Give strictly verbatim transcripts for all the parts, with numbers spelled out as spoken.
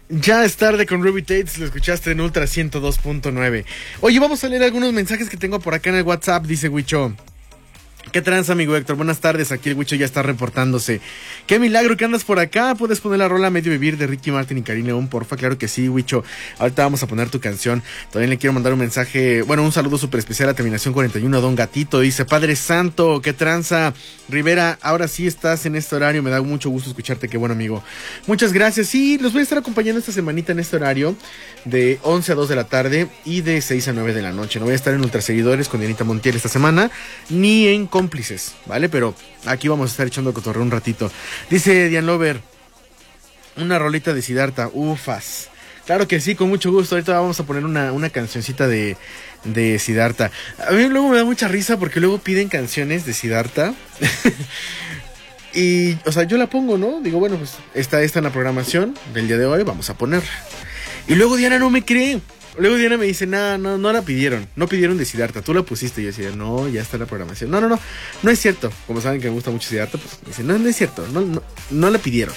Ya es tarde con Ruby Tates, lo escuchaste en Ultra ciento dos punto nueve. Oye, vamos a leer algunos mensajes que tengo por acá en el WhatsApp, dice Huicho. ¿Qué tranza, amigo Héctor? Buenas tardes, aquí el Huicho ya está reportándose. ¡Qué milagro que andas por acá! ¿Puedes poner la rola Medio Vivir de Ricky Martin y Karina León, porfa? Claro que sí, Huicho. Ahorita vamos a poner tu canción. También le quiero mandar un mensaje, bueno, un saludo súper especial a terminación cuarenta y uno, Don Gatito. Dice, Padre Santo, ¿qué tranza? Rivera, ahora sí estás en este horario, me da mucho gusto escucharte, qué bueno, amigo. Muchas gracias. Sí, los voy a estar acompañando esta semanita en este horario de once a dos de la tarde y de seis a nueve de la noche. No voy a estar en Ultraseguidores con Dianita Montiel esta semana, ni en Cómplices, ¿vale? Pero aquí vamos a estar echando cotorreo un ratito. Dice Dian Lover, una rolita de Siddhartha, ufas. Claro que sí, con mucho gusto. Ahorita vamos a poner una, una cancioncita de, de Siddhartha. A mí luego me da mucha risa porque luego piden canciones de Siddhartha. Y, o sea, yo la pongo, ¿no? Digo, bueno, pues está esta en la programación del día de hoy, vamos a ponerla. Y luego Diana no me cree. Luego Diana me dice, nada, no, no la pidieron. No pidieron de Siddhartha, tú la pusiste. Y yo decía, no, ya está en la programación. No, no, no, no es cierto. Como saben que me gusta mucho Siddhartha, pues me dice, no, no es cierto, no, no, no la pidieron.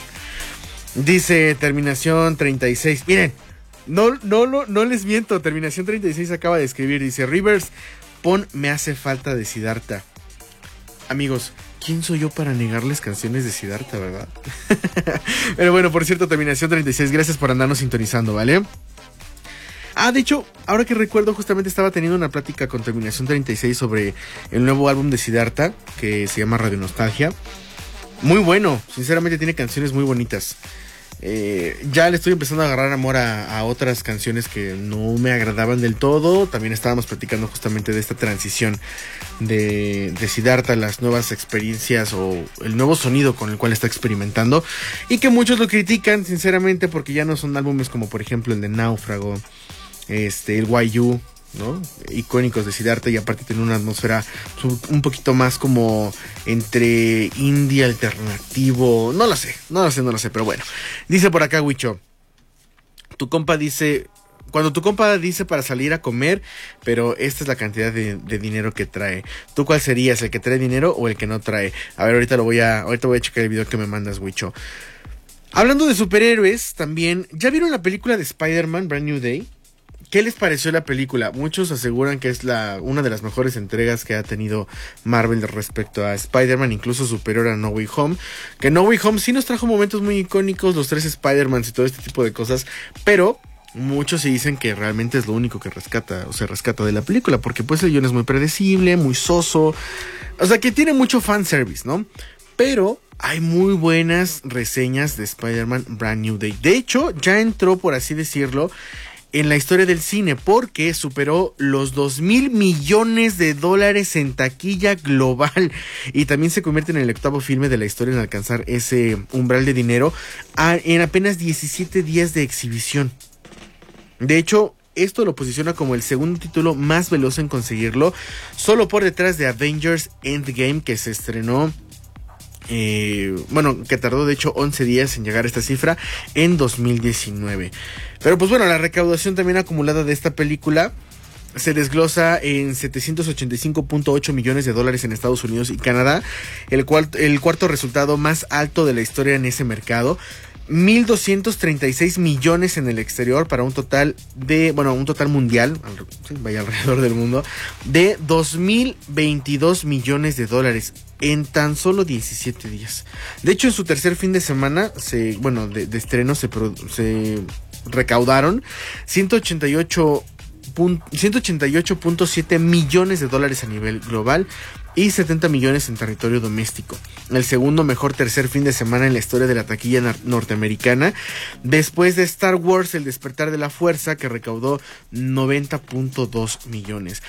Dice terminación treinta y seis. Miren, no, no, no, no les miento. Terminación treinta y seis acaba de escribir. Dice, Rivers, pon Me Hace Falta de Siddhartha. Amigos, ¿quién soy yo para negarles canciones de Siddhartha, verdad? Pero bueno, por cierto, terminación treinta y seis, gracias por andarnos sintonizando, ¿vale? Ah, de hecho, ahora que recuerdo, justamente estaba teniendo una plática con terminación treinta y seis sobre el nuevo álbum de Siddhartha, que se llama Radio Nostalgia. Muy bueno, sinceramente tiene canciones muy bonitas. Eh, ya le estoy empezando a agarrar amor a, a otras canciones que no me agradaban del todo. También estábamos platicando justamente de esta transición de, de Siddhartha, las nuevas experiencias o el nuevo sonido con el cual está experimentando, y que muchos lo critican sinceramente porque ya no son álbumes como por ejemplo el de Náufrago, este, el Y U, ¿no? Icónicos de Siddhartha, y aparte tiene una atmósfera un poquito más como entre indie alternativo, no lo sé, no lo sé, no lo sé, pero bueno. Dice por acá Huicho, tu compa dice, cuando tu compa dice para salir a comer, pero esta es la cantidad de, de dinero que trae. ¿Tú cuál serías, el que trae dinero o el que no trae? A ver, ahorita lo voy a, ahorita voy a checar el video que me mandas, Huicho. Hablando de superhéroes, también, ¿ya vieron la película de Spider-Man, Brand New Day? ¿Qué les pareció la película? Muchos aseguran que es la una de las mejores entregas que ha tenido Marvel respecto a Spider-Man, incluso superior a No Way Home. Que No Way Home sí nos trajo momentos muy icónicos, los tres Spider-Mans y todo este tipo de cosas, pero muchos sí dicen que realmente es lo único que rescata o se rescata de la película, porque pues el guion es muy predecible, muy soso, o sea que tiene mucho fanservice, ¿no? Pero hay muy buenas reseñas de Spider-Man Brand New Day. De hecho, ya entró, por así decirlo, en la historia del cine, porque superó los dos mil millones de dólares en taquilla global, y también se convierte en el octavo filme de la historia en alcanzar ese umbral de dinero a, en apenas diecisiete días de exhibición. De hecho, esto lo posiciona como el segundo título más veloz en conseguirlo, solo por detrás de Avengers Endgame, que se estrenó Eh, bueno, que tardó de hecho once días en llegar a esta cifra en dos mil diecinueve. Pero pues bueno, la recaudación también acumulada de esta película se desglosa en setecientos ochenta y cinco punto ocho millones de dólares en Estados Unidos y Canadá, el, cual, el cuarto resultado más alto de la historia en ese mercado. mil doscientos treinta y seis millones en el exterior, para un total de, bueno, un total mundial, vaya alrededor del mundo, de dos mil veintidós millones de dólares en tan solo diecisiete días. De hecho, en su tercer fin de semana, se, bueno, de, de estreno, se, se recaudaron ciento ochenta y ocho punto siete millones de dólares a nivel global y setenta millones en territorio doméstico. El segundo mejor tercer fin de semana en la historia de la taquilla norteamericana, después de Star Wars El Despertar de la Fuerza, que recaudó noventa punto dos millones.